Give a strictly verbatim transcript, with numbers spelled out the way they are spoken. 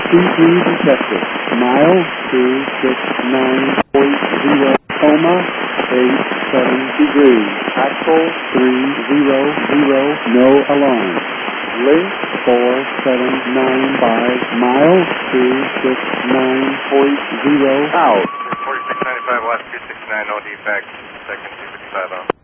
T three detected. Mile two six nine point zero, coma eight seven degrees. Axle three zero zero, no alarm. Link four seven nine five, mile two six nine point zero, out. forty-six ninety-five, last two six nine, no defect, second two six five out.